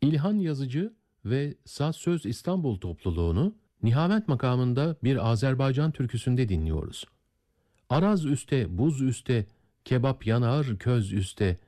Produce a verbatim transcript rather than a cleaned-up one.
İlhan Yazıcı ve Saz Söz İstanbul topluluğunu Nihavent makamında bir Azerbaycan türküsünde dinliyoruz. Araz üste, buz üste, kebap yanar köz üste,